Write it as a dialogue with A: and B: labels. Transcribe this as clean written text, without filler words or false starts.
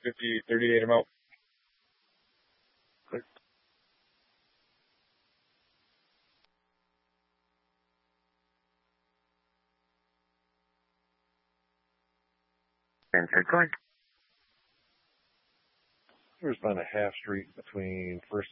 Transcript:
A: 50, 38 amount.
B: Enter coin.
C: There's about a half street between First